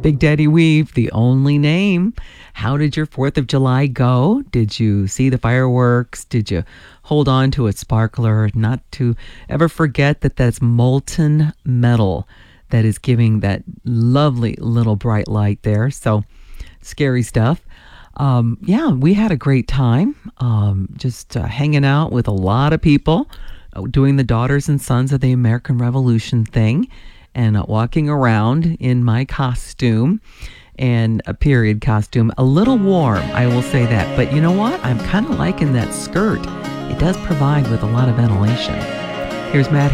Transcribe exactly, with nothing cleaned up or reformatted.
Big Daddy Weave, the only name. How did your fourth of July go? Did you see the fireworks? Did you hold on to a sparkler? Not to ever forget that that's molten metal that is giving that lovely little bright light there. So, scary stuff. Um, yeah, we had a great time um, just uh, hanging out with a lot of people, uh, doing the Daughters and Sons of the American Revolution thing, and uh, walking around in my costume, and a period costume. A little warm, I will say that. But you know what? I'm kind of liking that skirt. It does provide with a lot of ventilation. Here's Matt